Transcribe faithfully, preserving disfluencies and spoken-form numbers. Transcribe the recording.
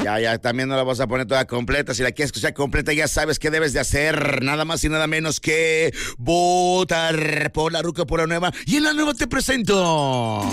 Ya, ya, también no la vas a poner toda completa. Si la quieres escuchar completa, ya sabes qué debes de hacer. Nada más y nada menos que votar por la ruca, por la nueva. Y en la nueva te presento